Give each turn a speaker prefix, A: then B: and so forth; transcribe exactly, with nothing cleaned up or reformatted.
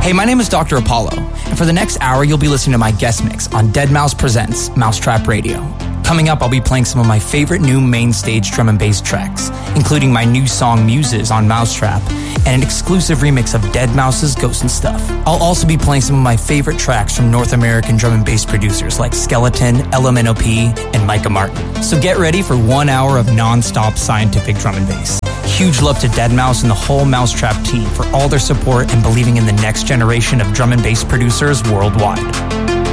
A: Hey, my name is Doctor Apollo, and for the next hour, you'll be listening to my guest mix on Dead Mouse Presents Mousetrap Radio. Coming up, I'll be playing some of my favorite new main stage drum and bass tracks, including my new song Muses on Mousetrap, and an exclusive remix of Dead Mouse's Ghost and Stuff. I'll also be playing some of my favorite tracks from North American drum and bass producers like Skeleton, L M N O P, and Micah Martin. So get ready for one hour of non-stop scientific drum and bass. Huge love to Dead Mouse and the whole Mousetrap team for all their support and believing in the next generation of drum and bass producers worldwide.